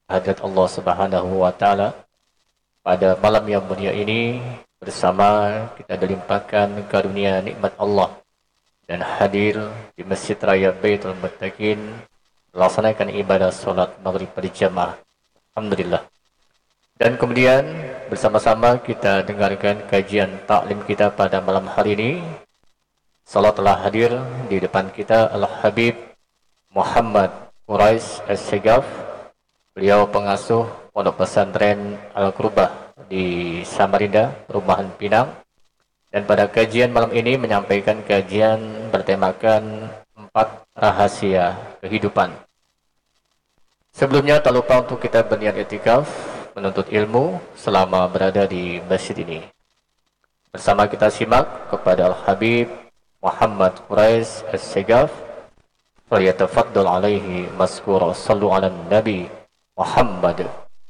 hadirat Allah Subhanahu wa taala pada malam yang mulia ini bersama kita dilimpahkan karunia nikmat Allah dan hadir di Masjid Raya Baitul Muttaqin melaksanakan ibadah salat maghrib berjamaah. Alhamdulillah. Dan kemudian bersama-sama kita dengarkan kajian taklim kita pada malam hari ini. Salat telah hadir di depan kita Al-Habib Muhammad Quraish As-Segaf. Beliau pengasuh Pondok Pesantren Al-Qurbah di Samarinda, Perumahan Pinang. Dan pada kajian malam ini menyampaikan kajian bertemakan 4 rahasia kehidupan. Sebelumnya tak lupa untuk kita berniat i'tikaf menuntut ilmu selama berada di masjid ini. Bersama kita simak kepada Al-Habib Muhammad Quraish As-Segaf. Falyatafaddal alaihi maskura. Sallu ala Nabi Muhammad.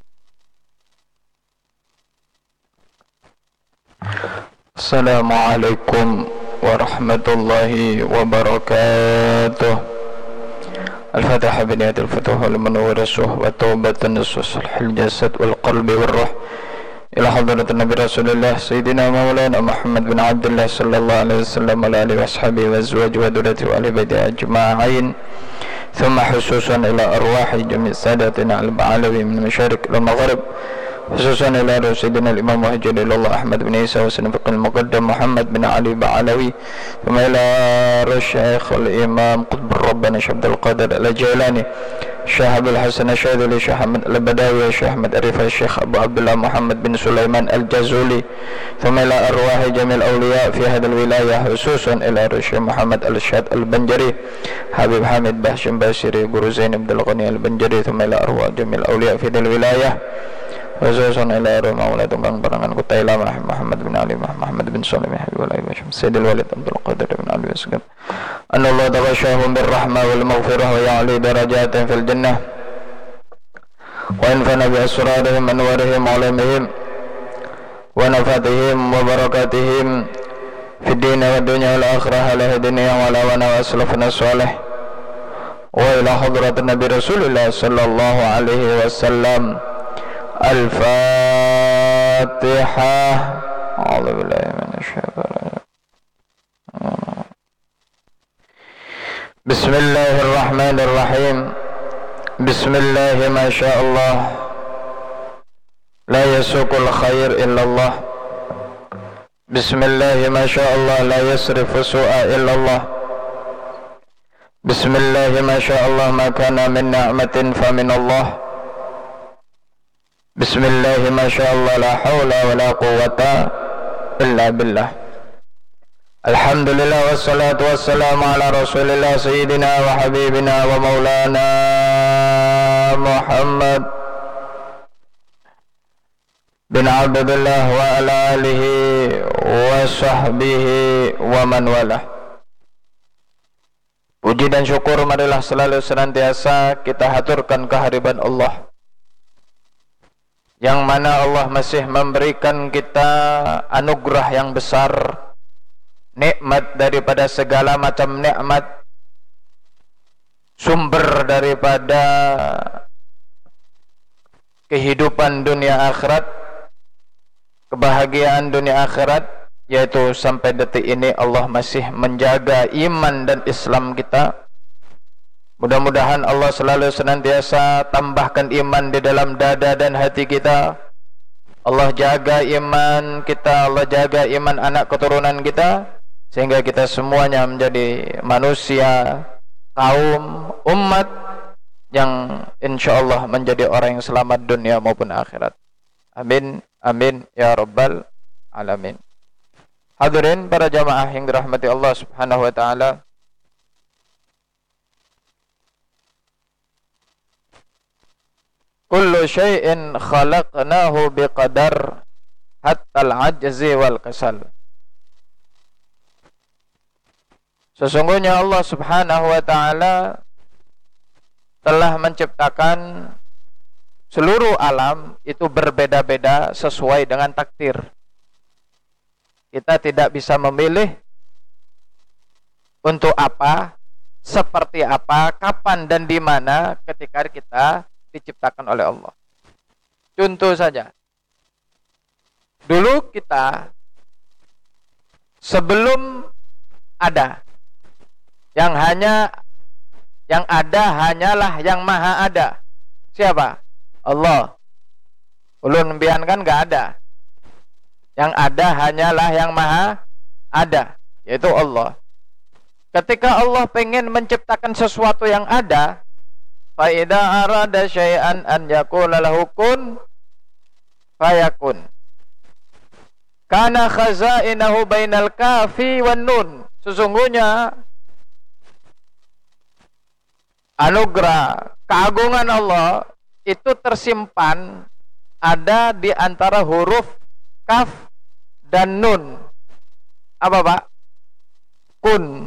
Assalamualaikum warahmatullahi wabarakatuh. Al-Fatihah biniyatil futuh wal munawwir as-suh wa taubatan as-sulh al-jasad wal qalbi wal ruh ila hadratin Nabi Rasulullah Sayyidina Maulana Muhammad bin Abdullah sallallahu alaihi wasallam wa alihi washabihi wa azwajihi wa dhurriyyatihi wa ahli baitihi ajma'in. Thumma khususan ila arwahi jami' sadatina al-ba'alawi min masyariq ila maghrib, khususan ila Sayyidina al-Imam Muhajjirullah Ahmad bin Isa wa Sanafiq al-Muqaddam Muhammad bin Ali Ba'alawi, thumma ila Syekh al-Imam Qutb Rabbana Syekh Abdul Qadir al-Jailani, Syekh Abdul Hasan Asyadili, Syekh Ahmad al-Badawi, Syekh Ahmad Arifah, Syekh Abu Abdullah Muhammad bin Sulaiman al-Jazuli, thumma ila arwahi jamil awliya fi hadal wilayah, khususan ila Syekh Muhammad al-Syad al-Banjari, Habib Hamid Bahshim Basiri, Guru Zain Abdul Ghani al-Banjari, thumma ila arwah jamil awliya fi hadal wilayah, khususan ila arwah maula tunggang barangan Kutai Lama Muhammad bin Ali Muhammad bin Salim Habibullah Bashim Sayyidil Walid Abdul Qadir bin Ali Wasgab, anna Allah taghashahum birrahmah wal maghfirah wa ya'li darajatin fil jannah wa anfa'na bi asrarihim anwarihim alamihim wa nafatihim wa barakatihim fid din wa dunya wal akhirah ala dunya wa ala wa aslafna salih wa ila hadrat Nabi Rasulullah sallallahu alaihi wasallam. Al-Fatihah. A'udzu billahi minasyaitonir rajim. Bismillahirrahmanirrahim. Bismillah ma syaa Allah. La yasuqul khair illallah. Bismillah ma syaa Allah, la yasrifu su'a illallah. Bismillah ma syaa Allah, ma kana min ni'matin fa min Allah. Bismillah ma syaa Allah, la hawla wa la quwwata illa billah. Alhamdulillah wassalatu wassalamu ala Rasulillah sayyidina wa habibina wa maulana Muhammad bin Abdullah wa ala alihi wa sahbihi wa man walah. Puji dan syukur marilah selalu senantiasa kita haturkan kehadiran Allah, yang mana Allah masih memberikan kita anugerah yang besar, nikmat daripada segala macam nikmat, sumber daripada kehidupan dunia akhirat, kebahagiaan dunia akhirat, yaitu sampai detik ini Allah masih menjaga iman dan Islam kita. Mudah-mudahan Allah selalu senantiasa tambahkan iman di dalam dada dan hati kita. Allah jaga iman kita, Allah jaga iman anak keturunan kita, sehingga kita semuanya menjadi manusia, kaum, umat yang insyaallah menjadi orang yang selamat dunia maupun akhirat. Amin, amin, ya rabbal alamin. Hadirin para jamaah yang dirahmati Allah subhanahu wa ta'ala, kullu syai'in khalaqnahu biqadar hatta al-ajzi wal kasal. Sesungguhnya Allah subhanahu wa ta'ala telah menciptakan seluruh alam itu berbeda-beda sesuai dengan takdir. Kita tidak bisa memilih untuk apa, seperti apa, kapan dan di mana ketika kita diciptakan oleh Allah. Contoh saja. Dulu kita sebelum ada yang ada hanyalah yang maha ada. Siapa? Allah. Ulun mbian kan enggak ada. Yang ada hanyalah yang maha ada, yaitu Allah. Ketika Allah pengen menciptakan sesuatu yang ada, fa idza arada syai'an an yaqula lahu kun fayakun. Kana khazainahu bainal kafi wan nun. Sesungguhnya anugerah keagungan Allah itu tersimpan ada di antara huruf kaf dan nun. Apa Pak? Kun,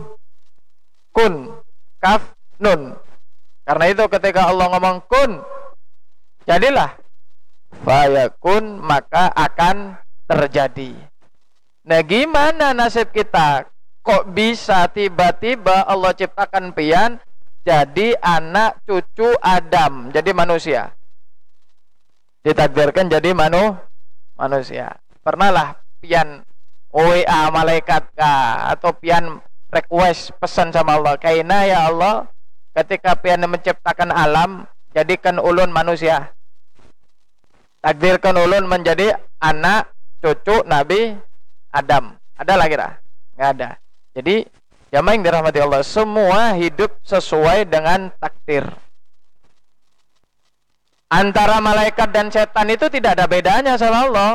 kaf, nun. Karena itu ketika Allah ngomong kun, jadilah, fayakun, maka akan terjadi. Nah, gimana nasib kita? Kok bisa tiba-tiba Allah ciptakan pian jadi anak cucu Adam, jadi manusia? Ditakdirkan jadi manusia. Pernahlah pian WA malaikat kah, atau pian request pesan sama Allah, kaina ya Allah, ketika pian menciptakan alam, jadikan ulun manusia, takdirkan ulun menjadi anak cucu Nabi Adam. Ada lagi dah? Nggak ada. Jadi jamaah yang dirahmati Allah, semua hidup sesuai dengan takdir. Antara malaikat dan setan itu tidak ada bedanya sama Allah.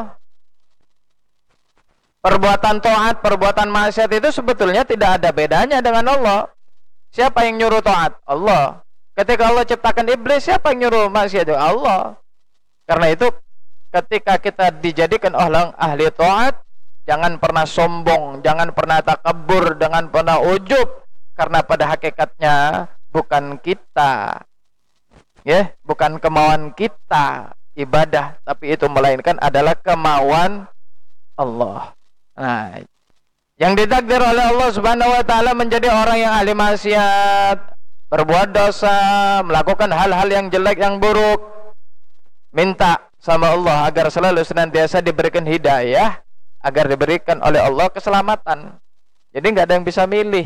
Perbuatan taat, perbuatan maksiat itu sebetulnya tidak ada bedanya dengan Allah. Siapa yang nyuruh taat? Allah. Ketika Allah ciptakan iblis, siapa yang nyuruh maksiat? Allah. Karena itu ketika kita dijadikan orang ahli taat, jangan pernah sombong, jangan pernah takabur, jangan pernah ujub, karena pada hakikatnya bukan kita, bukan kemauan kita ibadah, tapi itu melainkan adalah kemauan Allah. Nah, yang ditakdir oleh Allah Subhanahu wa taala menjadi orang yang ahli maksiat, berbuat dosa, melakukan hal-hal yang jelek, yang buruk, minta sama Allah agar selalu senantiasa diberikan hidayah, agar diberikan oleh Allah keselamatan. Jadi nggak ada yang bisa milih.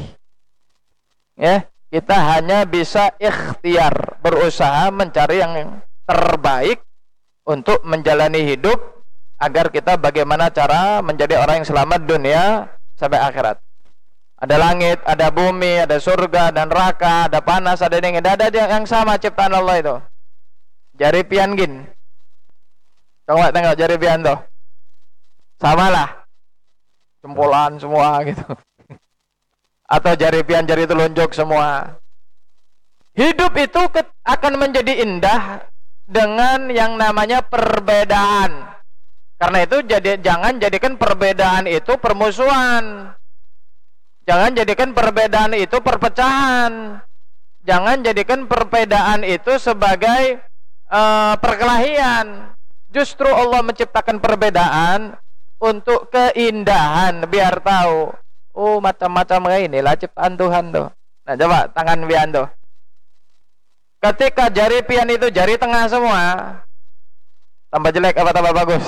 Kita hanya bisa ikhtiar, berusaha mencari yang terbaik untuk menjalani hidup, agar kita bagaimana cara menjadi orang yang selamat dunia sampai akhirat. Ada langit, ada bumi, ada surga dan neraka, ada panas, ada dingin. Ada yang sama ciptaan Allah itu. Jari pian gin. Coba tengok jari pian tuh. Samalah. Jempolan semua gitu. Atau jari pian, jari telunjuk semua. Hidup itu akan menjadi indah dengan yang namanya perbedaan. Karena itu jangan jadikan perbedaan itu permusuhan. Jangan jadikan perbedaan itu perpecahan. Jangan jadikan perbedaan itu sebagai perkelahian. Justru Allah menciptakan perbedaan untuk keindahan, biar tahu, oh macam-macam kayak inilah ciptaan Tuhan tuh. Nah coba tangan pian tuh. Ketika jari pian itu jari tengah semua, tambah jelek apa tambah bagus?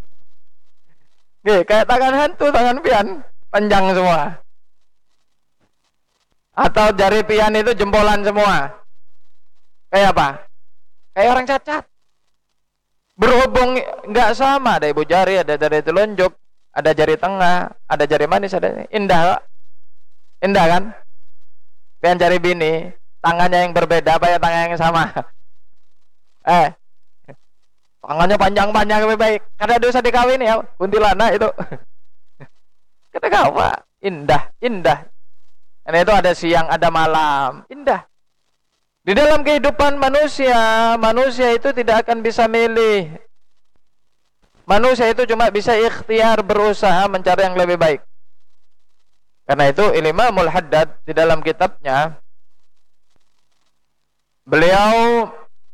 Kayak tangan hantu, tangan pian panjang semua. Atau jari pian itu jempolan semua. Kayak apa? Kayak orang cacat. Berhubung nggak sama, ada ibu jari, ada jari telunjuk, ada jari tengah, ada jari manis, ada indah. Indah kan? Pian jari bini, tangannya yang berbeda apa ya tangan yang sama? Tangannya panjang-panjang lebih baik. Karena dosa dikawin ya, kuntilanak itu. Ketika apa? Indah. Karena itu ada siang, ada malam. Indah. Di dalam kehidupan manusia itu tidak akan bisa milih. Manusia itu cuma bisa ikhtiar, berusaha mencari yang lebih baik. Karena itu Imamul Haddad di dalam kitabnya, beliau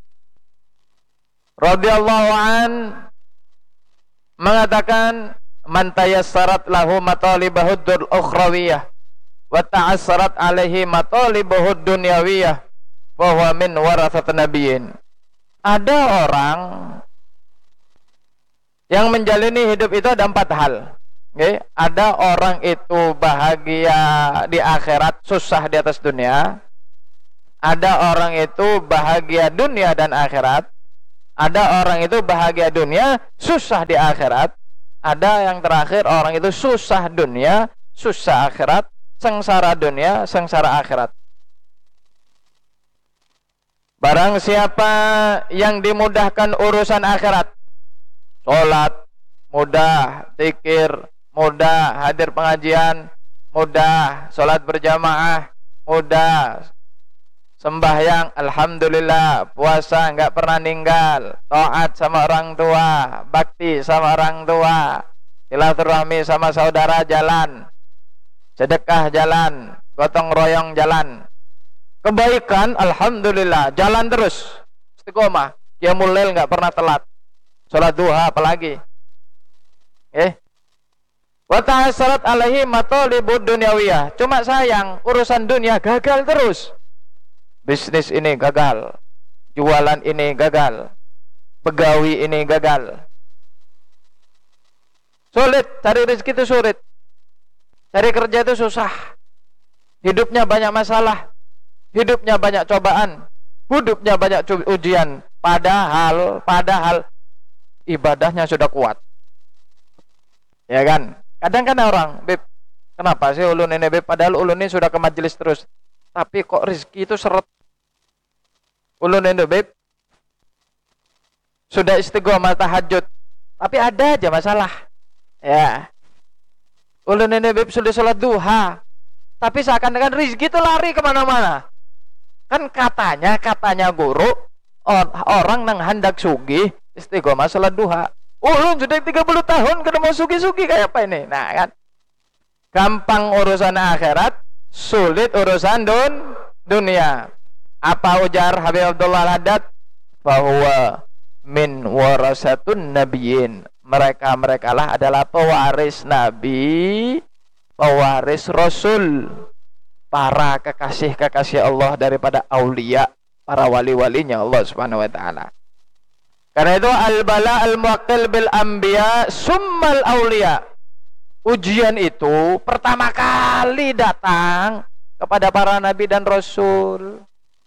radhiyallahu an mengatakan, man tayassarat lahu matalibahud ukhrawiyah wa ta'assarat alaihi matalibahud dunyawiyah wa huwa min warathat nabiyyin. Ada orang yang menjalani hidup itu ada 4 hal. Okay? Ada orang itu bahagia di akhirat, susah di atas dunia. Ada orang itu bahagia dunia dan akhirat. Ada orang itu bahagia dunia, susah di akhirat. Ada yang terakhir, orang itu susah dunia, susah akhirat, sengsara dunia, sengsara akhirat. Barang siapa yang dimudahkan urusan akhirat, sholat mudah, zikir mudah, hadir pengajian mudah, sholat berjamaah mudah, sembahyang alhamdulillah, puasa nggak pernah ninggal, taat sama orang tua, bakti sama orang tua, silaturahmi sama saudara jalan, sedekah jalan, gotong royong jalan, kebaikan alhamdulillah jalan terus, istiqomah, qiyamul lail nggak pernah telat, sholat duha apalagi. Wa ta'assarat alaihi matalibud dunyawiyah. Cuma sayang urusan dunia gagal terus. Bisnis ini gagal, jualan ini gagal, begawi ini gagal. Sulit, cari rezeki itu sulit, cari kerja itu susah, hidupnya banyak masalah, hidupnya banyak cobaan, hidupnya banyak ujian. Padahal ibadahnya sudah kuat. Ya kan? Kadang kan orang, Beb, kenapa sih ulun ini, Beb? Padahal ulun ini sudah ke majelis terus, tapi kok rezeki itu seret. Ulun ini, Beb, sudah istiqomah tahajud, tapi ada aja masalah. Ya. Ulun ini, Beb, sudah sholat duha, tapi seakan-akan rezeki itu lari kemana-mana. Kan katanya guru, orang nang hendak sugih istiqomah sholat duha. Ulun sudah 30 tahun kena mau sugi-sugi kayak apa ini? Nah kan, gampang urusan akhirat, sulit urusan dunia. Apa ujar Habib Abdullah Al-Haddad? Bahwa min warasatun nabiyyin. Mereka lah adalah pewaris nabi, pewaris rasul, para kekasih-kekasih Allah daripada aulia, para wali-walinya Allah Subhanahu wa taala. Karena itu al-bala al-muwakkil bil anbiya summal aulia. Ujian itu pertama kali datang kepada para nabi dan rasul.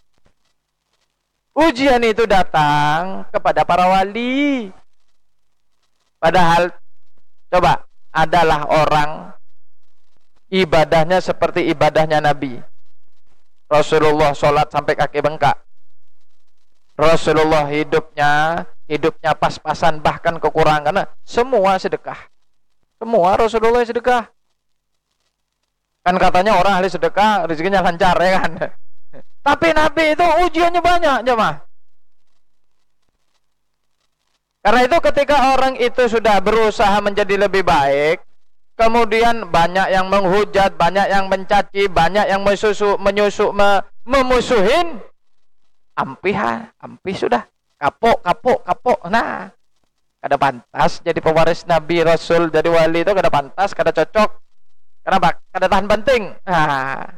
Ujian itu datang kepada para wali. Padahal coba, adalah orang ibadahnya seperti ibadahnya Nabi. Rasulullah sholat sampai kaki bengkak. Rasulullah hidupnya pas-pasan, bahkan kekurangan. Karena semua sedekah. Semua Rasulullah sedekah. Kan katanya orang ahli sedekah rezekinya lancar, ya kan? Tapi Nabi itu ujiannya banyak, jemaah. Karena itu ketika orang itu sudah berusaha menjadi lebih baik, kemudian banyak yang menghujat, banyak yang mencaci, banyak yang memusuhin, ampih sudah, kapok. Nah, kada pantas jadi pewaris Nabi Rasul, jadi wali itu kada pantas, kada cocok. Kenapa? Kada tahan penting. Nah,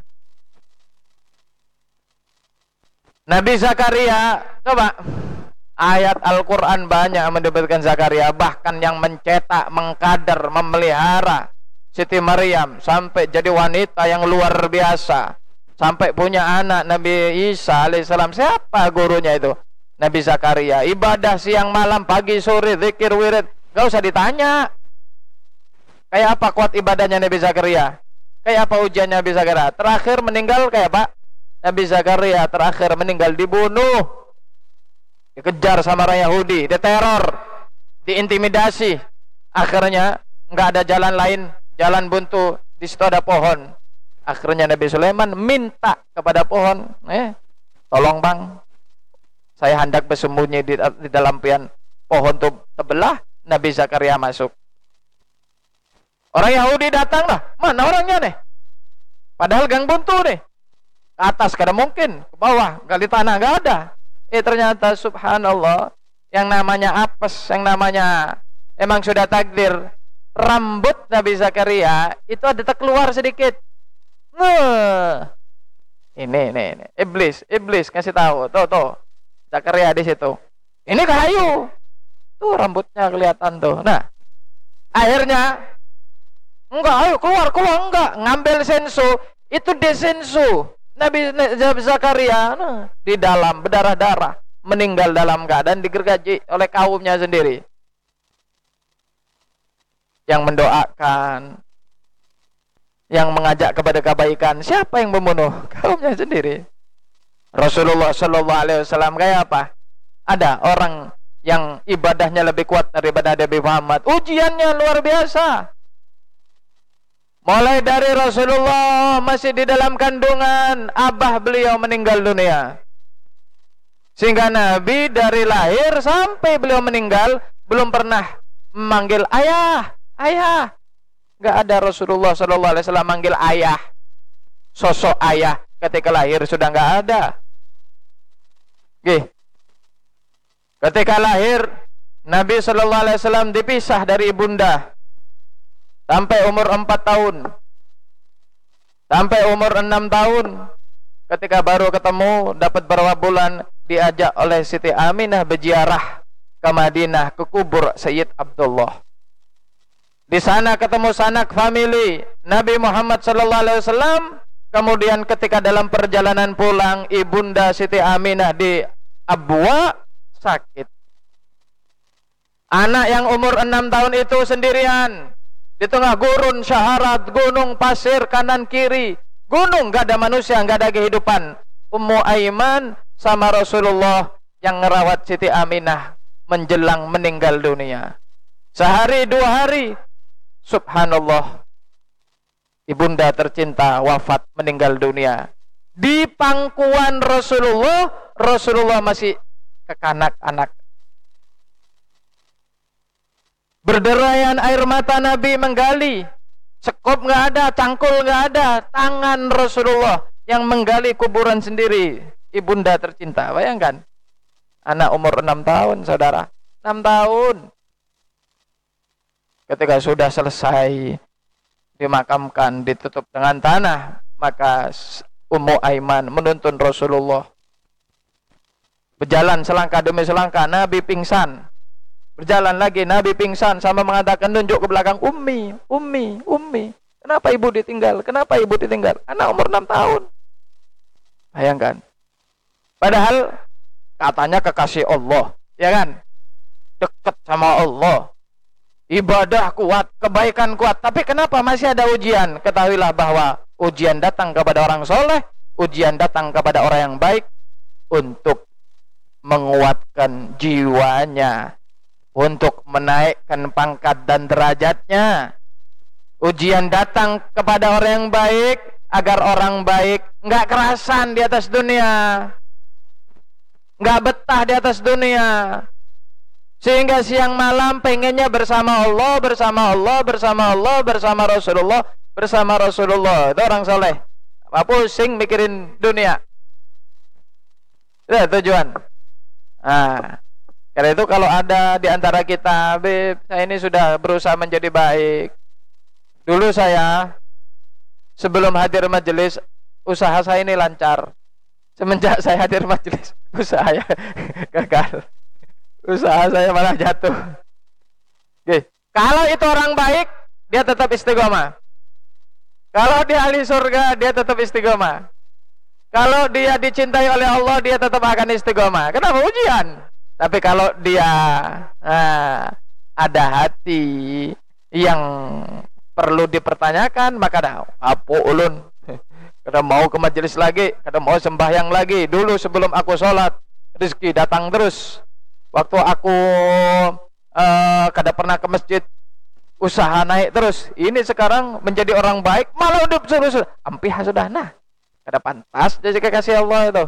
Nabi Zakaria, coba, ayat Al-Quran banyak menyebutkan Zakaria, bahkan yang mencetak, mengkader, memelihara Siti Maryam sampai jadi wanita yang luar biasa, sampai punya anak Nabi Isa alaihissalam. Siapa gurunya itu? Nabi Zakaria. Ibadah siang malam, pagi sore, zikir wirid, gak usah ditanya. Kayak apa kuat ibadahnya Nabi Zakaria? Kayak apa ujiannya Nabi Zakaria? Terakhir meninggal kayak apa? Nabi Zakaria terakhir meninggal dibunuh, dikejar sama orang Yahudi, diteror, diintimidasi. Akhirnya nggak ada jalan lain, jalan buntu, di situ ada pohon. Akhirnya Nabi Sulaiman minta kepada pohon, tolong bang, saya hendak bersembunyi di dalam pian pohon tuh terbelah. Nabi Zakaria masuk. Orang Yahudi datang lah, mana orangnya nih? Padahal gang buntu nih. Ke atas kada mungkin, ke bawah, gali tanah nggak ada. Ternyata subhanallah, yang namanya apes, yang namanya emang sudah takdir, rambut Nabi Zakaria itu ada keluar sedikit. Ini iblis kasih tahu, tuh Zakaria di situ. Ini kayu. Tuh rambutnya kelihatan tuh. Nah, akhirnya enggak, ayo keluar, enggak. Ngambil sensu, itu desensu. Nabi Zakaria di dalam berdarah-darah, meninggal dalam keadaan digergaji oleh kaumnya sendiri. Yang mendoakan, yang mengajak kepada kebaikan, siapa yang membunuh? Kaumnya sendiri. Rasulullah Shallallahu Alaihi Wasallam kayak apa? Ada orang yang ibadahnya lebih kuat daripada Nabi Muhammad. Ujiannya luar biasa. Mulai dari Rasulullah masih di dalam kandungan, abah beliau meninggal dunia. Sehingga Nabi dari lahir sampai beliau meninggal belum pernah memanggil ayah, ayah. Enggak ada Rasulullah Sallallahu Alaihi Wasallam manggil ayah. Sosok ayah ketika lahir sudah enggak ada. Ketika lahir Nabi Sallallahu Alaihi Wasallam dipisah dari ibunda sampai umur 4 tahun, sampai umur 6 tahun. Ketika baru ketemu, dapat beberapa bulan, diajak oleh Siti Aminah berziarah ke Madinah, ke kubur Sayyid Abdullah. Di sana ketemu sanak famili Nabi Muhammad Sallallahu Alaihi Wasallam. Kemudian ketika dalam perjalanan pulang, ibunda Siti Aminah di Abwa sakit. Anak yang umur 6 tahun itu sendirian di tengah gurun syaharat, gunung pasir kanan kiri, gunung, gak ada manusia, gak ada kehidupan. Ummu Aiman sama Rasulullah yang ngerawat Siti Aminah menjelang meninggal dunia. Sehari 2 hari, subhanallah, ibunda tercinta wafat, meninggal dunia. Di pangkuan Rasulullah, Rasulullah masih kekanak-kanak. Berderayan air mata Nabi menggali. Sekop nggak ada, cangkul nggak ada. Tangan Rasulullah yang menggali kuburan sendiri. Ibunda tercinta, bayangkan. Anak umur 6 tahun, saudara. 6 tahun. Ketika sudah selesai dimakamkan, ditutup dengan tanah, maka Ummu Aiman menuntun Rasulullah. Berjalan selangkah demi selangkah, Nabi pingsan. Berjalan lagi, Nabi pingsan sampai mengatakan, nunjuk ke belakang, Ummi, Ummi, Ummi. Kenapa ibu ditinggal? Kenapa ibu ditinggal? Anak umur 6 tahun. Bayangkan. Padahal katanya kekasih Allah, ya kan? Dekat sama Allah. Ibadah kuat, kebaikan kuat. Tapi kenapa masih ada ujian? Ketahuilah bahwa ujian datang kepada orang soleh, ujian datang kepada orang yang baik untuk menguatkan jiwanya, untuk menaikkan pangkat dan derajatnya. Ujian datang kepada orang yang baik agar orang baik nggak kerasan di atas dunia, nggak betah di atas dunia, sehingga siang malam pengennya bersama Allah, bersama Allah, bersama Allah, bersama Rasulullah, bersama Rasulullah. Itu orang soleh. Apa pusing mikirin dunia. Itu tujuan. Nah, karena itu kalau ada di antara kita, Beb, saya ini sudah berusaha menjadi baik. Dulu saya sebelum hadir majelis, usaha saya ini lancar. Semenjak saya hadir majelis, usaha saya gagal. Usaha saya malah jatuh. Oke. Kalau itu orang baik, dia tetap istiqomah. Kalau dia ahli surga, dia tetap istiqomah. Kalau dia dicintai oleh Allah, dia tetap akan istiqomah. Kenapa? Ujian. Tapi kalau dia ada hati yang perlu dipertanyakan, maka dah apa ulun. Kadang mau ke majelis lagi, kadang mau sembahyang lagi. Dulu sebelum aku sholat, rezeki datang terus. Waktu aku kadang pernah ke masjid, usaha naik terus. Ini sekarang menjadi orang baik, malah hidup terus. Ampih sudah, nah, kada pantas jadi kekasih Allah itu.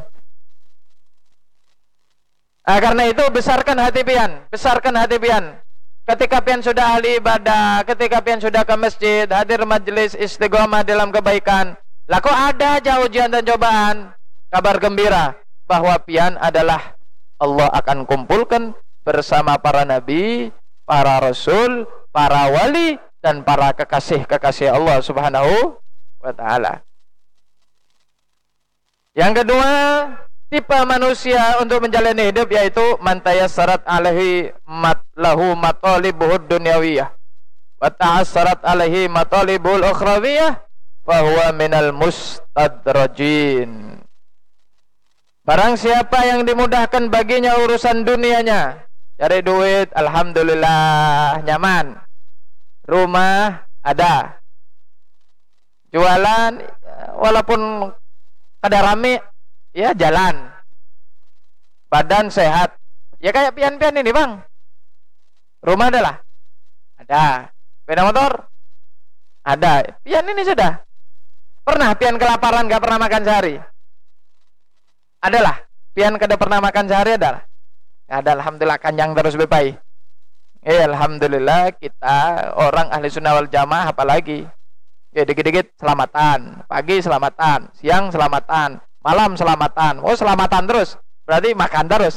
Karena itu besarkan hati pian, besarkan hati pian. Ketika pian sudah ahli ibadah, ketika pian sudah ke masjid, hadir majelis, istiqomah dalam kebaikan, lah kok ada aja ujian dan cobaan, kabar gembira bahwa pian adalah Allah akan kumpulkan bersama para nabi, para rasul, para wali, dan para kekasih-kekasih Allah Subhanahu wa ta'ala. Yang kedua, tipe manusia untuk menjalani hidup, yaitu man tayassarat alaihi lahu matalibuhud dunyawiyah wa ta'assarat alaihi matalibul ukhrawiyah fa huwa minal mustadrajin. Barang siapa yang dimudahkan baginya urusan dunianya, cari duit, alhamdulillah nyaman, rumah ada, jualan walaupun kada rame ya jalan, badan sehat ya, kayak pian-pian ini bang, rumah adalah ada, sepeda motor ada, pian ini sudah pernah pian kelaparan gak pernah makan sehari? Adalah pian kada pernah makan sehari adalah ada, alhamdulillah kanjang terus bepai. Alhamdulillah kita orang ahli sunnah wal jamaah, apalagi dikit-dikit selamatan, pagi selamatan, siang selamatan, malam selamatan, oh selamatan terus, berarti makan terus.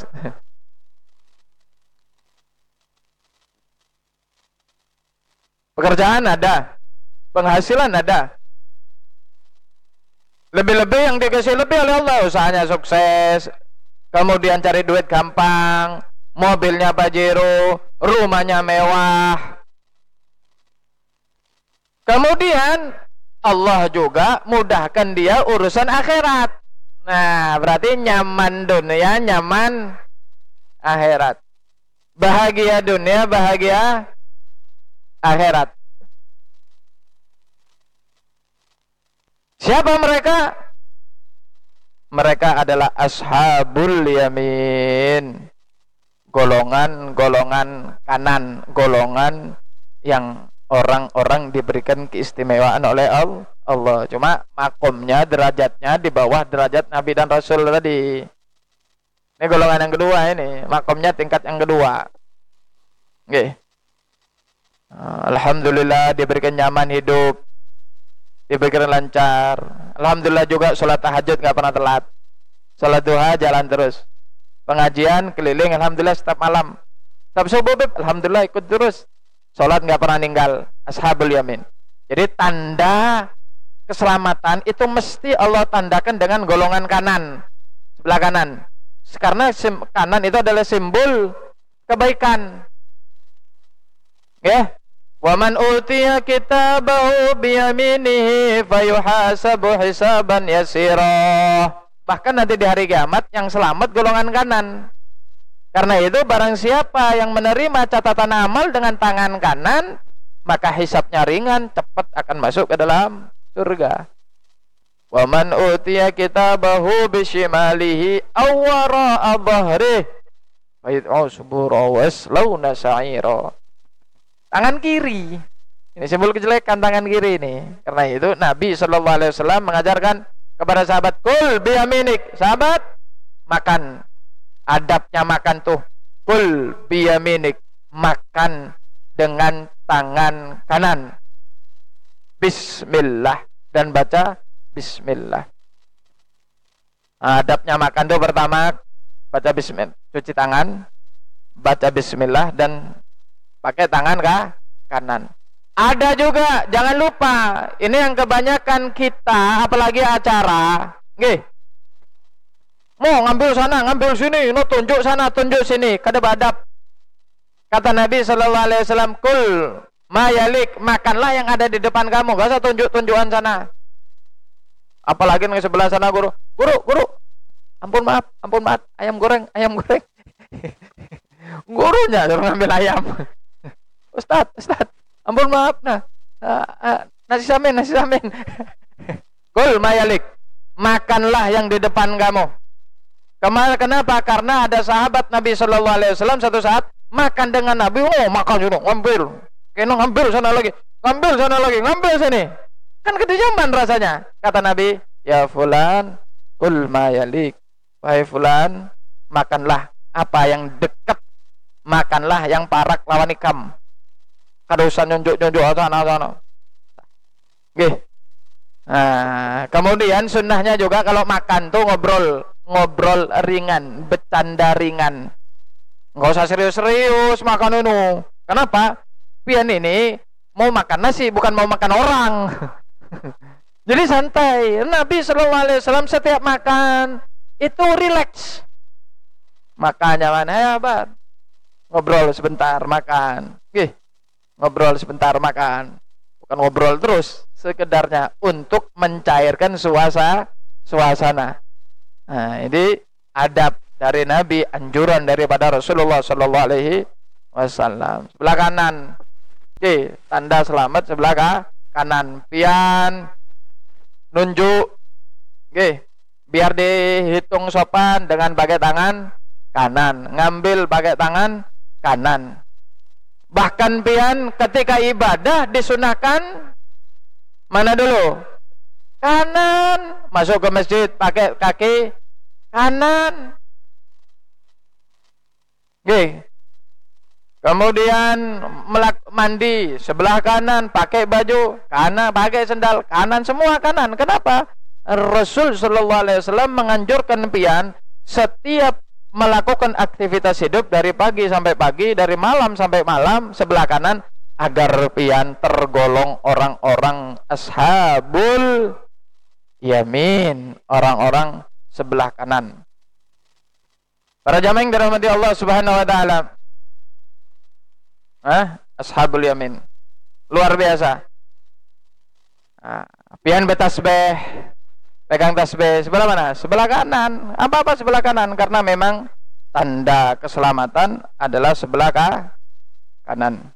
Pekerjaan ada, penghasilan ada, lebih-lebih yang dikasih lebih oleh Allah, usahanya sukses, kemudian cari duit gampang, mobilnya Pajero, rumahnya mewah. Kemudian Allah juga mudahkan dia urusan akhirat. Nah, berarti nyaman dunia, nyaman akhirat. Bahagia dunia, bahagia akhirat. Siapa mereka? Mereka adalah ashabul yamin, golongan-golongan kanan, golongan yang orang-orang diberikan keistimewaan oleh Allah. Cuma makomnya, derajatnya di bawah derajat Nabi dan Rasul tadi. Ini golongan yang kedua, ini makomnya tingkat yang kedua. Oke. Alhamdulillah diberikan nyaman hidup, diberikan lancar. Alhamdulillah juga sholat tahajud gak pernah telat, sholat duha jalan terus, pengajian keliling alhamdulillah setiap malam, setiap subuh alhamdulillah ikut terus, sholat gak pernah ninggal. Ashabul yamin. Jadi tanda keselamatan itu mesti Allah tandakan dengan golongan kanan, sebelah kanan, karena kanan itu adalah simbol kebaikan. Ya, wa man utiya kitabahu biyaminihi fayuhasabu hisaban yasira. Bahkan nanti di hari kiamat yang selamat golongan kanan. Karena itu barang siapa yang menerima catatan amal dengan tangan kanan, maka hisabnya ringan, cepat akan masuk ke dalam surga. Wa man utiya kitabahu bishimalihi awwara dhahrihi fayad'u subura waslawna sa'ira. Tangan kiri, ini simbol kejelekan tangan kiri ini. Karena itu Nabi SAW mengajarkan kepada sahabat, kul biyaminik, sahabat makan. Adabnya makan tuh, kul biyaminik, makan dengan tangan kanan, bismillah, dan baca bismillah. Adabnya makan tuh pertama baca bismillah, cuci tangan, baca bismillah, dan pakai tangan kanan. Ada juga, jangan lupa, ini yang kebanyakan kita, apalagi acara, mau ngambil sana, ngambil sini, no tunjuk sana, tunjuk sini, kada badap. Kata Nabi SAW, kul mayalik, makanlah yang ada di depan kamu, gak usah tunjuk-tunjukan sana. Apalagi yang sebelah sana, guru, ampun maaf, ayam goreng. Gurunya suruh ngambil ayam. Ustaz, ampun maaf nasi samin. Kul mayalik, makanlah yang di depan kamu. Kenapa? Karena ada sahabat Nabi SAW satu saat makan dengan Nabi, makan sudah, ngambil sana lagi, ngambil sini. Kan kedejaman rasanya. Kata Nabi, ya fulan, kul mayalik, wahai fulan, makanlah apa yang dekat, makanlah yang parak lawan ikam. Kada usah nyunjuk sana. Nah, kemudian sunnahnya juga kalau makan tuh ngobrol ringan, bercanda ringan. Nggak usah serius-serius makan itu. Kenapa? Pian ini mau makan nasi, bukan mau makan orang. Jadi santai. Nabi SAW setiap makan itu rileks. Makanya mana ya, Bang? Ngobrol sebentar makan. Ngobrol sebentar makan. Bukan ngobrol terus, sekedarnya untuk mencairkan suasana. Nah, ini adab dari Nabi, anjuran daripada Rasulullah sallallahu alaihi wasallam. Sebelah kanan. Tanda selamat sebelah kanan. Pian nunjuk. Biar dihitung sopan dengan pakai tangan kanan, ngambil pakai tangan kanan. Bahkan pian ketika ibadah disunahkan mana dulu? Kanan. Masuk ke masjid pakai kaki kanan. Kemudian mandi sebelah kanan, pakai baju kanan, pakai sendal kanan, semua kanan. Kenapa? Rasul sallallahu alaihi wasallam menganjurkan pian setiap melakukan aktivitas hidup dari pagi sampai pagi, dari malam sampai malam sebelah kanan, agar pian tergolong orang-orang ashabul yamin, orang-orang sebelah kanan. Para jamaah yang dirahmati Allah Subhanahu wa taala. Ashabul yamin. Luar biasa. Pian bertasbih, pegang tasbih sebelah mana? Sebelah kanan. Apa-apa sebelah kanan, karena memang tanda keselamatan adalah sebelah kanan.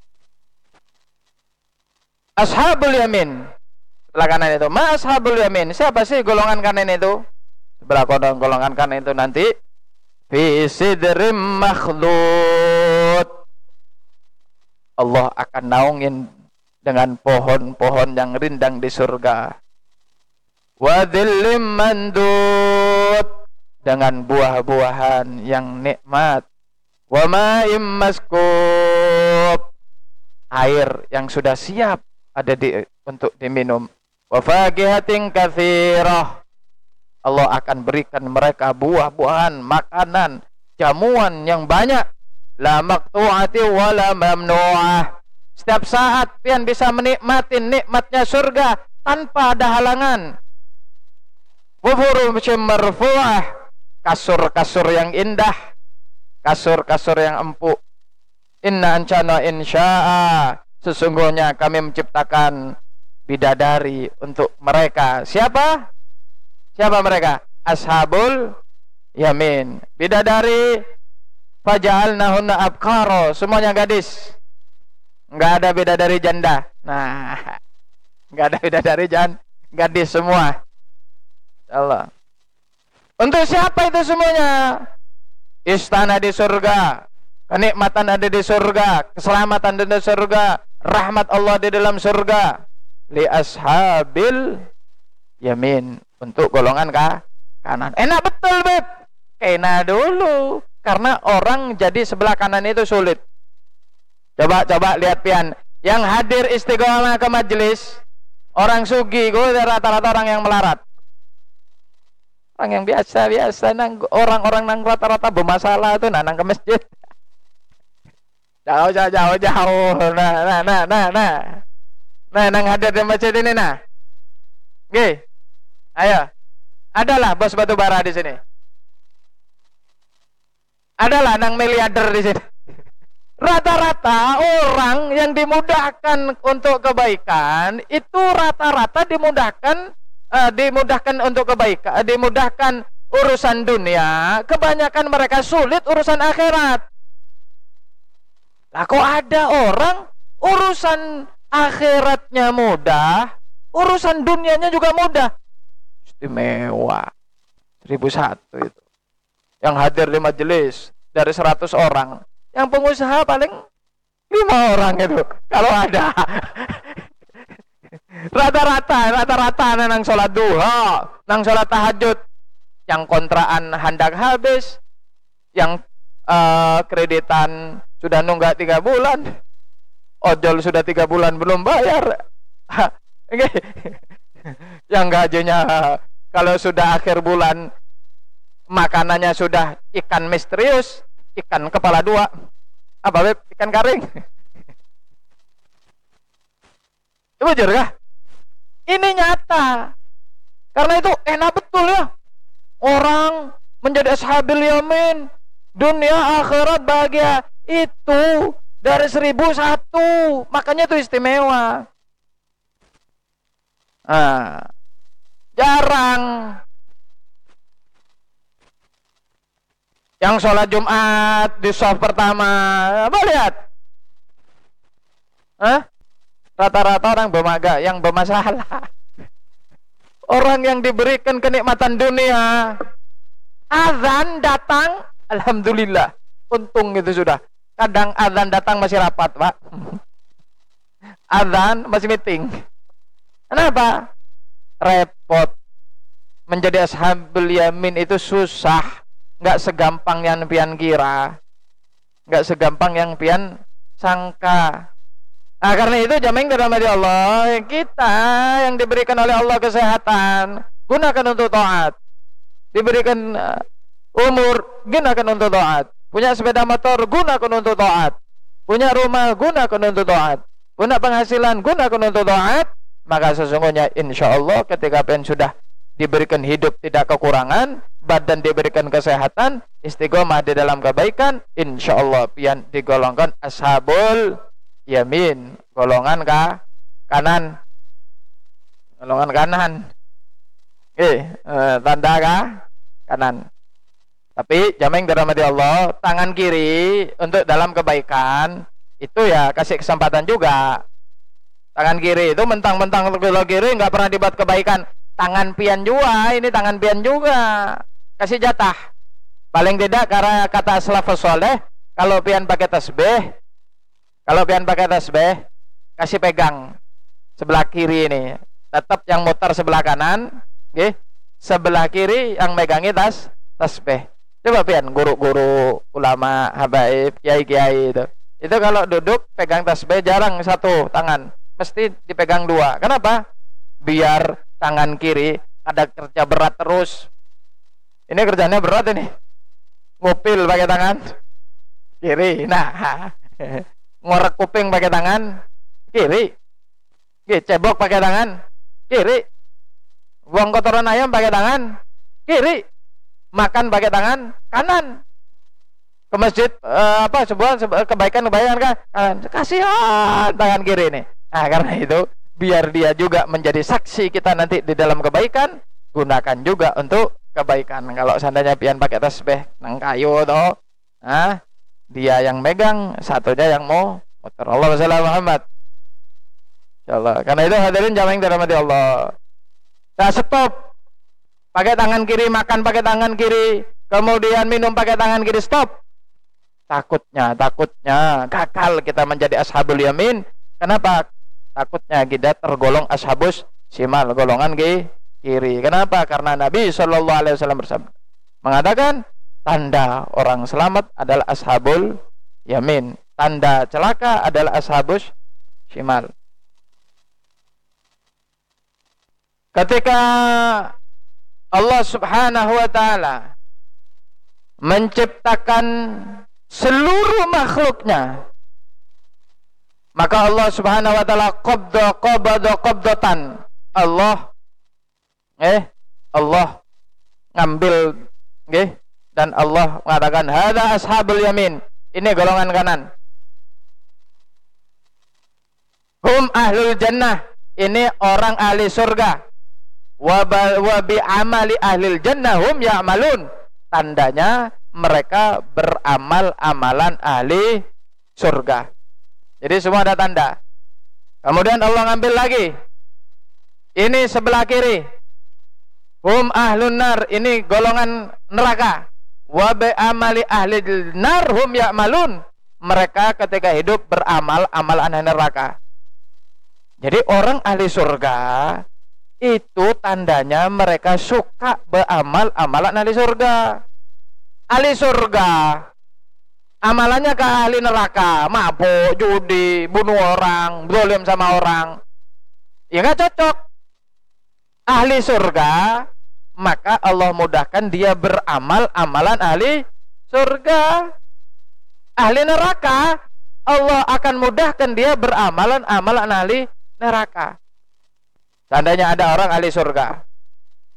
Ashabul yamin. Sebelah kanan itu. Ma ashabul yamin. Siapa sih golongan kanan itu? Sebelah golongan kanan itu nanti fi sidrim makhdud. Allah akan naungin dengan pohon-pohon yang rindang di surga. Wa dhillim mandud, dengan buah-buahan yang nikmat. Wa ma'im maskub, air yang sudah siap ada untuk diminum. Wa faqihatin katsirah, Allah akan berikan mereka buah-buahan, makanan, jamuan yang banyak. La maqtu'ati wa la mamnu'ah. Setiap saat pian bisa menikmati nikmatnya surga tanpa ada halangan. Wa furushim marfu'ah, kasur-kasur yang indah, kasur-kasur yang empuk. Inna anshana insya'a, sesungguhnya kami menciptakan bidadari untuk mereka. Siapa? Siapa mereka? Ashabul yamin. Bidadari faja'alnahunna abkara, semuanya gadis. Enggak ada bidadari janda. Nah, enggak ada bidadari gadis semua. Allah. Untuk siapa itu semuanya? Istana di surga, kenikmatan ada di surga, keselamatan ada di surga, rahmat Allah di dalam surga. Li ashabil yamin, untuk golongan kanan. Enak betul, Beb. Kena dulu, karena orang jadi sebelah kanan itu sulit. Coba lihat pian, yang hadir istiqomah ke majelis, orang sugi, gue rata-rata orang yang melarat. Orang yang biasa-biasa, orang-orang nang rata-rata bermasalah itu nang ke masjid. Jauh. Nah, nang hadir di masjid ini nah. Oke. Ayo. Adalah bos batu bara di sini. Adalah nang miliarder di sini. Rata-rata orang yang dimudahkan untuk kebaikan itu rata-rata dimudahkan untuk kebaikan, dimudahkan urusan dunia. Kebanyakan mereka sulit urusan akhirat. Lah kok ada orang urusan akhiratnya mudah, urusan dunianya juga mudah. Istimewa. 1001 itu. Yang hadir di majelis dari 100 orang, yang pengusaha paling 5 orang itu. Kalau ada. Rata-rata nang sholat duha, nang sholat tahajud, yang kontraan hendak habis, yang kreditan sudah nunggak 3 bulan, ojol sudah 3 bulan belum bayar, yang gajinya kalau sudah akhir bulan makanannya sudah ikan misterius, ikan kepala 2, apa Beb? Ikan karing. Itu wajar kah? Ini nyata. Karena itu enak betul ya. Orang menjadi ashabil yamin. Dunia akhirat bahagia. Itu dari 1001. Makanya itu istimewa. Jarang yang sholat Jumat di shaf pertama. Apa lihat? Rata-rata orang yang bermasalah. Orang yang diberikan kenikmatan dunia, azan datang, alhamdulillah, untung itu sudah. Kadang azan datang masih rapat, Pak. Azan masih meeting. Kenapa? Repot. Menjadi ashabul yamin itu susah. Nggak segampang yang pian kira. Nggak segampang yang pian sangka. Nah, karena itu jamaah dirahmati Allah, kita yang diberikan oleh Allah kesehatan, gunakan untuk taat. Diberikan umur, gunakan untuk taat. Punya sepeda motor, gunakan untuk taat. Punya rumah, gunakan untuk taat. Punya penghasilan, gunakan untuk taat. Maka sesungguhnya insya Allah ketika pian sudah diberikan hidup tidak kekurangan, badan diberikan kesehatan, istiqomah di dalam kebaikan, insya Allah pian digolongkan ashabul yamin, golongan kanan. Golongan kanan. Tanda kanan. Tapi jamaah yang dirahmati Allah, tangan kiri untuk dalam kebaikan itu ya kasih kesempatan juga. Tangan kiri itu mentang-mentang kalau kiri nggak pernah dibuat kebaikan. Tangan pian juga, ini tangan pian juga. Kasih jatah. Paling tidak karena kata salafus saleh, kalau pian pakai tasbih, kasih pegang sebelah kiri ini. Tetap yang muter sebelah kanan, sebelah kiri yang megangi tasbih. Coba pian guru-guru, ulama, habaib, kiai-kiai itu. Itu kalau duduk pegang tasbih jarang satu tangan, mesti dipegang dua. Kenapa? Biar tangan kiri ada kerja berat terus. Ini kerjanya berat ini. Ngupil pakai tangan kiri. Nah, ngorek kuping pakai tangan kiri. Cebok pakai tangan kiri. Buang kotoran ayam pakai tangan kiri. Makan pakai tangan kanan. Ke masjid sebuah kebaikan kan kasihan tangan kiri ini. Nah, karena itu biar dia juga menjadi saksi kita nanti di dalam kebaikan, gunakan juga untuk kebaikan. Kalau seandainya pian pakai tasbih nang kayu toh, dia yang megang, satunya yang mau muter. Allahumma shalli ala Muhammad. Insyaallah. Karena itu hadirin jamaah yang dirahmati Allah. Nah, stop. Pakai tangan kiri, makan pakai tangan kiri, kemudian minum pakai tangan kiri, stop. Takutnya gagal kita menjadi ashabul yamin. Kenapa? Takutnya kita tergolong ashabus shimal, golongan kiri. Kenapa? Karena Nabi SAW bersabda, mengatakan tanda orang selamat adalah ashabul yamin, tanda celaka adalah ashabus shimal. Ketika Allah Subhanahu wa taala menciptakan seluruh makhluknya, maka Allah Subhanahu wa taala qabdatan. Allah ngambil dan Allah mengatakan hadza ashabul yamin, ini golongan kanan. Hum ahlul jannah, ini orang ahli surga. Wa bi amali ahlil jannah hum ya'malun, tandanya mereka beramal amalan ahli surga. Jadi semua ada tanda. Kemudian Allah ngambil lagi, ini sebelah kiri, hum ahlun nar, ini golongan neraka. Wa bi amali ahlil nar hum ya'malun, mereka ketika hidup beramal amalan ahli neraka. Jadi orang ahli surga itu tandanya mereka suka beramal amalan ahli surga. Ahli surga amalannya ke ahli neraka, mabuk, judi, bunuh orang, zalim sama orang, ya nggak cocok. Ahli surga, maka Allah mudahkan dia beramal amalan ahli surga. Ahli neraka, Allah akan mudahkan dia beramalan amalan ahli neraka. Seandainya ada orang ahli surga,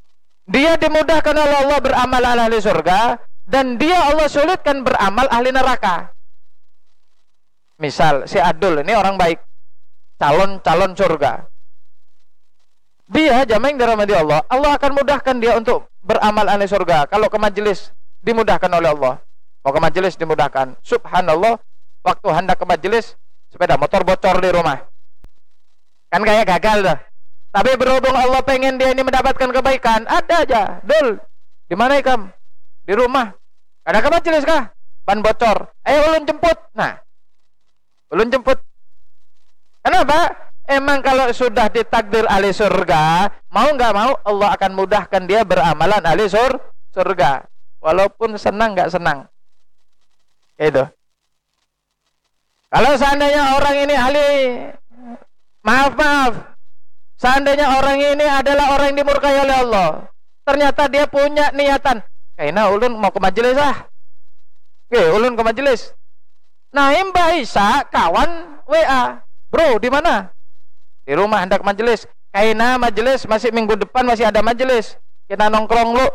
Dia dimudahkan oleh Allah beramal ahli surga, dan dia Allah sulitkan beramal ahli neraka. Misal si Adul ini orang baik, calon surga. Dia jamaah yang dirahmati Allah, Allah akan mudahkan dia untuk beramal ahli surga. Kalau ke majelis dimudahkan oleh Allah. Mau ke majelis dimudahkan. Subhanallah, waktu hendak ke majelis sepeda motor bocor di rumah. Kan kayak gagal dah. Tapi berhubung Allah pengen dia ini mendapatkan kebaikan, ada aja. Dul, di mana ikam? Di rumah. Ada ke majelis kah? Ban bocor. Ayo ulun jemput. Nah, ulun jemput. Kenapa? Emang kalau sudah ditakdir ahli surga, mau nggak mau Allah akan mudahkan dia beramalan ahli surga. Walaupun senang nggak senang. Itu. Kalau seandainya orang ini ahli, maaf, seandainya orang ini adalah orang yang dimurkai oleh Allah, ternyata dia punya niatan, kayaknya ulun mau ke majelis ulun ke majelis. Nah, Mbak Isa kawan WA, bro di mana? Di rumah hendak majelis. Kayaknya majelis masih minggu depan masih ada majelis. Kita nongkrong lu.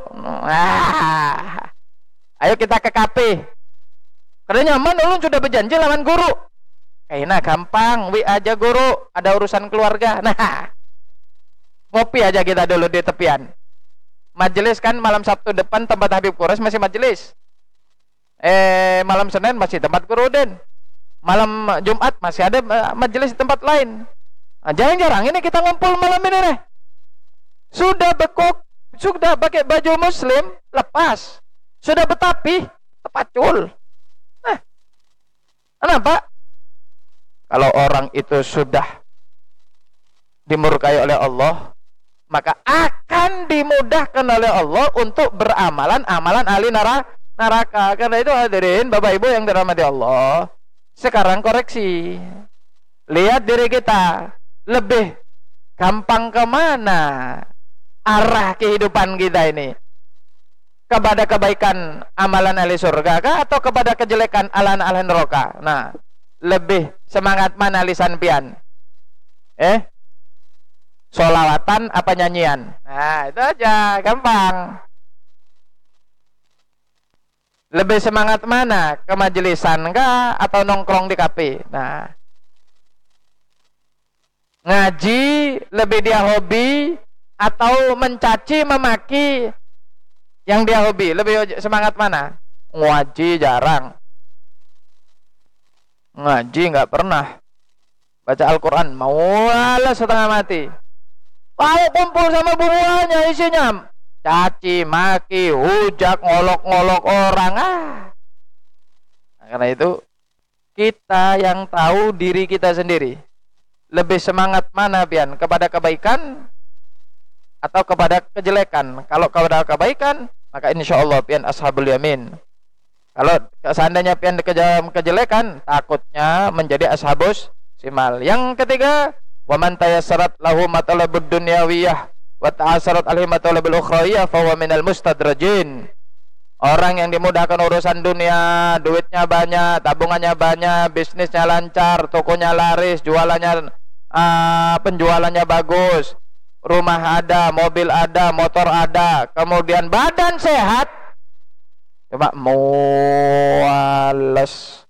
Ayo kita ke kafe. Karena nyaman, ulun sudah berjanji lawan guru. Kayaknya gampang, WA aja guru, ada urusan keluarga. Nah, ngopi aja kita dulu di tepian. Majelis kan malam Sabtu depan tempat Habib Quraisy masih majelis. Malam Senin masih tempat Guru Udin. Malam Jumat masih ada majelis di tempat lain. Nah, jarang-jarang ini kita ngumpul malam ini nih. Sudah bekuk, sudah pakai baju muslim, lepas. Sudah betapi, tepacul. Nah, kenapa? Kalau orang itu sudah dimurkai oleh Allah, maka akan dimudahkan oleh Allah untuk beramalan amalan ahli neraka. Karena itu hadirin Bapak Ibu yang dirahmati Allah, sekarang koreksi, lihat diri kita, lebih gampang kemana arah kehidupan kita ini? Kepada kebaikan amalan ahli surga kah, atau kepada kejelekan amalan ahli neraka? Nah, lebih semangat mana lisan pian? Sholawatan apa nyanyian? Nah, itu aja, gampang. Lebih semangat mana? Ke majelisan kah atau nongkrong di kafe? Nah, ngaji lebih dia hobi atau mencaci memaki yang dia hobi? Lebih semangat mana? Ngaji jarang, ngaji nggak pernah, baca Al-Quran malas setengah mati. Mau kumpul sama bubuannya, isinya caci maki, hujak, ngolok-ngolok orang. Nah, karena itu kita yang tahu diri kita sendiri, lebih semangat mana pian? Kepada kebaikan atau kepada kejelekan? Kalau kepada kebaikan, maka insya Allah pian ashabul yamin. Kalau seandainya pian kejelekan, takutnya menjadi ashabus simal. Yang ketiga, wa man tayassarat lahu matalabud dunyawiyah wa ta'assarat alaihi matalabul ukhrawiyah fa huwa minal mustadrajin. Orang yang dimudahkan urusan dunia, duitnya banyak, tabungannya banyak, bisnisnya lancar, tokonya laris, jualannya penjualannya bagus, rumah ada, mobil ada, motor ada, kemudian badan sehat, cuma mualas,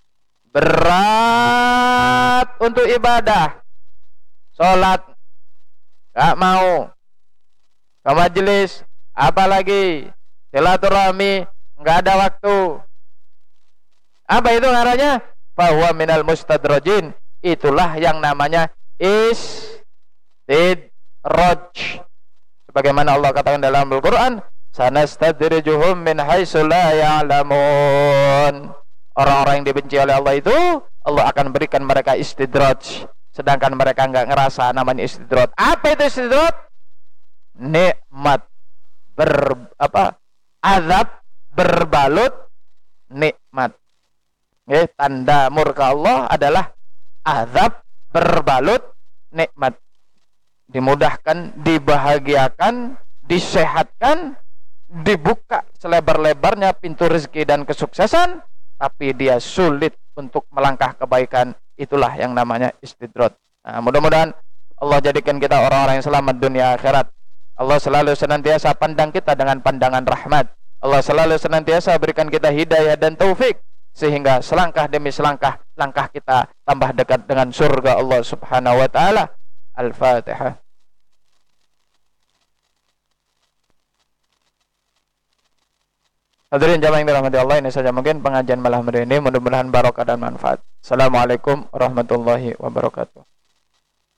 berat untuk ibadah, sholat gak mau, ke majelis apalagi silaturahmi nggak ada waktu. Apa itu ngarannya? Bahwa minal mustadrajin, itulah yang namanya istidraj. Sebagaimana Allah katakan dalam Al-Quran, sanastadrijuhum min haitsu la ya'lamun. Orang-orang yang dibenci oleh Allah itu, Allah akan berikan mereka istidraj, sedangkan mereka nggak ngerasa namanya istidraj. Apa itu istidraj? Nikmat azab berbalut nikmat. Tanda murka Allah adalah azab berbalut nikmat. Dimudahkan, dibahagiakan, disehatkan, dibuka selebar-lebarnya pintu rezeki dan kesuksesan, tapi dia sulit untuk melangkah kebaikan. Itulah yang namanya istidraj. Nah, mudah-mudahan Allah jadikan kita orang-orang yang selamat dunia akhirat. Allah selalu senantiasa pandang kita dengan pandangan rahmat. Allah selalu senantiasa berikan kita hidayah dan taufik, sehingga selangkah demi selangkah langkah kita tambah dekat dengan surga Allah Subhanahu wa taala. Al-Fatihah. Hadirin jamaah yang dirahmati Allah, ini saja mungkin pengajian malam hari ini, mudah-mudahan barokah dan manfaat. Assalamualaikum warahmatullahi wabarakatuh.